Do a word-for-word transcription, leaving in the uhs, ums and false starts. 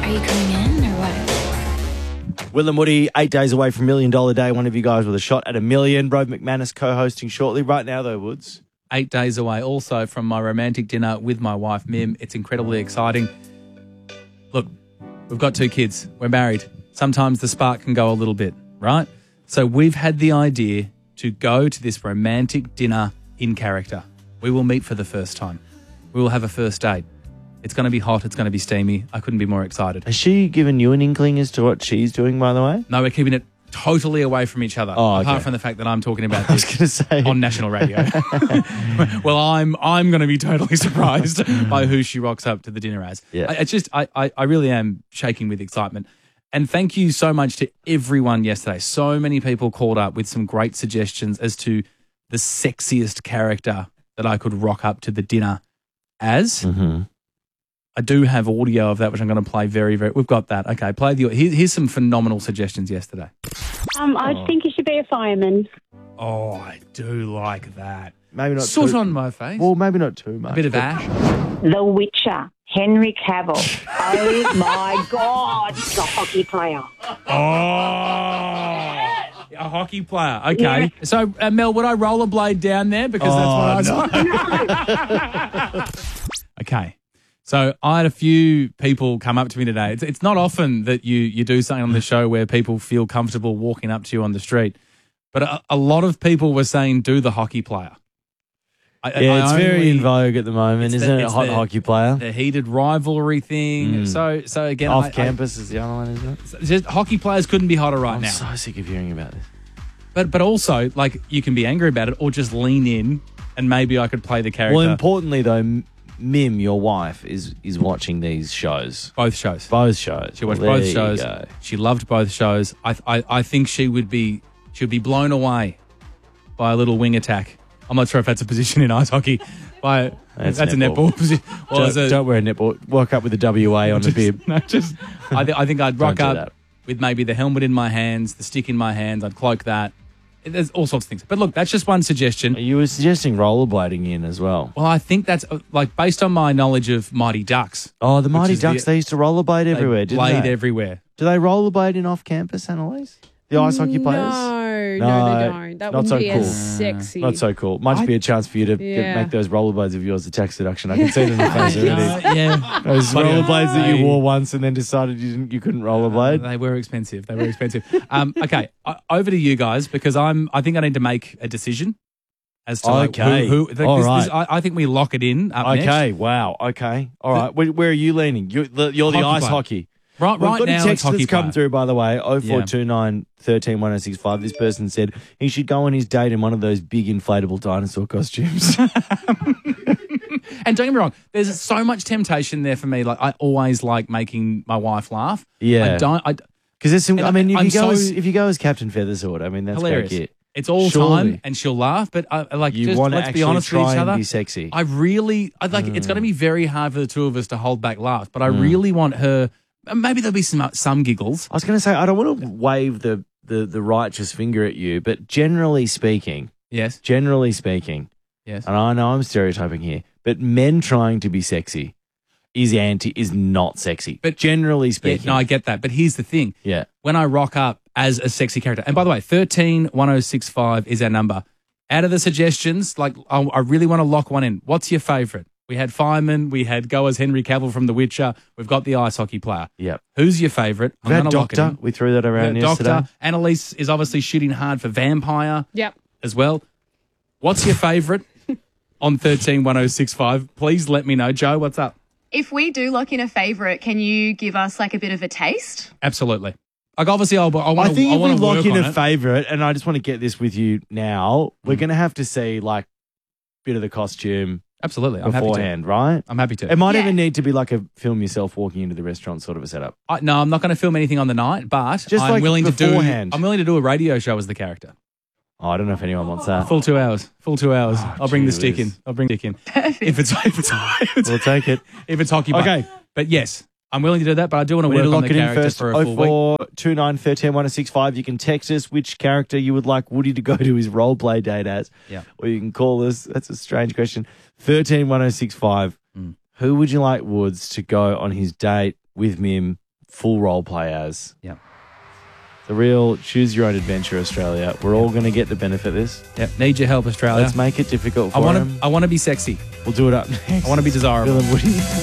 Are you coming in or what? Will and Woody, eight days away from Million Dollar Day. One of you guys with a shot at a million. Rove McManus co-hosting shortly. Right now, though, Woods. Eight days away also from my romantic dinner with my wife, Mim. It's incredibly exciting. Look, we've got two kids. We're married. Sometimes the spark can go a little bit, right? So we've had the idea to go to this romantic dinner in character. We will meet for the first time. We will have a first date. It's going to be hot. It's going to be steamy. I couldn't be more excited. Has she given you an inkling as to what she's doing, by the way? No, we're keeping it totally away from each other. Oh, okay. Apart from the fact that I'm talking about I was this going to say. on national radio. Well, I'm I'm going to be totally surprised by who she rocks up to the dinner as. Yeah. I, it's just, I, I, I really am shaking with excitement. And thank you so much to everyone yesterday. So many people called up with some great suggestions as to the sexiest character that I could rock up to the dinner as. Mm-hmm. I do have audio of that, which I'm going to play very, very... We've got that. Okay, play the... Here, here's some phenomenal suggestions yesterday. Um, I Oh. think you should be a fireman. Oh, I do like that. Maybe not Soot too, on my face. Well, maybe not too much. a bit of but- ash. The Witcher, Henry Cavill. Oh, my God. The hockey player. Oh, a hockey player. Okay. So, uh, Mel, would I rollerblade down there? Because that's Oh, what I saw. Okay. So I had a few people come up to me today. It's, it's not often that you, you do something on the show where people feel comfortable walking up to you on the street. But a, a lot of people were saying, do the hockey player. I, Yeah, I it's very only- in vogue at the moment, it's isn't the- it? A it's hot the- hockey player. The heated rivalry thing. Mm. So, so again, Off I- campus is the other one, isn't it? I, it's just hockey players couldn't be hotter right I'm now. so sick of hearing about this. But but also, like, you can be angry about it or just lean in and maybe I could play the character. Well, importantly, though, M- Mim, your wife, is is watching these shows. Both shows. Both shows. She watched Well, both there you shows. go. She loved both shows. I, I I think she would be she would be blown away by a little wing attack. I'm not sure if that's a position in ice hockey. By That's that's, netball. a netball position. Well, Don't, as a, don't wear a netball. Walk up with a W A on the bib. no, just I, th- I think I'd rock do up that. with maybe the helmet in my hands, the stick in my hands. I'd cloak that. There's all sorts of things. But look, that's just one suggestion. You were suggesting rollerblading in as well. Well, I think that's uh, like based on my knowledge of Mighty Ducks. Oh, the Mighty is the- Ducks, they used to rollerblade everywhere, They didn't played they? everywhere. Do they rollerblade in off-campus, Annalise? The ice hockey players? No, no, No, they don't. That not wouldn't so be cool. as sexy. Not so cool. Might just be a chance for you to get, Yeah. make those rollerblades of yours a tax deduction. I can see it in the face already. Uh, yeah. Those But, uh, rollerblades that you they- wore once and then decided you didn't, you couldn't rollerblade. They were expensive. They were expensive. um, okay, o- over to you guys because I'm. I think I need to make a decision as to like, Okay. who. who All this, right. this, I, I think we lock it in. Up Okay, next. wow. Okay. All right. Where, where are you leaning? You're the, you're the Hockey ice player. hockey. Right, We've right got now a it's text hockey that's come player. through, by the way, oh four two nine, one three, one oh six five. This person said he should go on his date in one of those big inflatable dinosaur costumes. And don't get me wrong, there's so much temptation there for me. Like I always like making my wife laugh. Yeah. I don't. I, Because there's some. And I mean, if I'm you go so- as if you go as Captain Feathersword, I mean that's hilarious. great. Kit. It's all Surely. time, and she'll laugh. But I, like, You just want to let's actually be honest try with each and other. be sexy. I really, I like. It's going to be very hard for the two of us to hold back laughs. But I really want her. Maybe there'll be some some giggles. I was going to say I don't want to wave the, the the righteous finger at you, but generally speaking, Yes, generally speaking, yes. and I know I'm stereotyping here, but men trying to be sexy is anti is not sexy. But- generally Yeah, speaking, no, I get that. But here's the thing. yeah. When I rock up as a sexy character, and by the way, thirteen one oh six five is our number. Out of the suggestions, like I, I really want to lock one in. What's your favourite? We had Fireman, we had go as Henry Cavill from The Witcher. We've got the ice hockey player. Yep. Who's your favourite? We've had gonna lock it Doctor. in. We threw that around Uh, yesterday. Doctor. Annalise is obviously shooting hard for Vampire Yep. as well. What's your favourite on thirteen one oh six five? Please let me know. Joe, what's up? If we do lock in a favourite, can you give us like a bit of a taste? Absolutely. Like obviously, I'll, I want I to. think I if we want to lock work in on a it. favourite, and I just want to get this with you now, we're Mm. going to have to see like a bit of the costume Absolutely, I'm happy to. beforehand, right? I'm happy to. It might Yeah. even need to be like a film yourself walking into the restaurant sort of a setup. I, no, I'm not going to film anything on the night, but Just I'm like willing to do. beforehand. I'm willing to do a radio show as the character. Oh, I don't know if anyone wants that. Full two hours. Full two hours. I'll bring the gee stick in. whiz. I'll bring the stick in. If it's if it's if it's, We'll take it. if it's hockey. Okay. But, but yes, I'm willing to do that. But I do want to We work need to on lock the it in character first. for a oh full week. four two nine, one three, one oh six five. You can text us which character you would like Woody to go to his role play date as. Yeah. Or you can call us. That's a strange question. thirteen one oh six five. Mm. Who would you like Woods to go on his date with Mim full role play as. Yeah. The real choose your own adventure, Australia. We're all going to get the benefit of this. Yep. Need your help, Australia. Let's make it difficult for I want them. to. I want to be sexy. We'll do it up next. I want to be desirable. Bill and Woody.